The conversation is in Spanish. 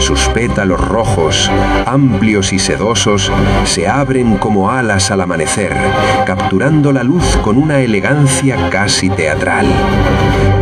Sus pétalos rojos, amplios y sedosos, se abren como alas al amanecer, capturando la luz con una elegancia casi teatral.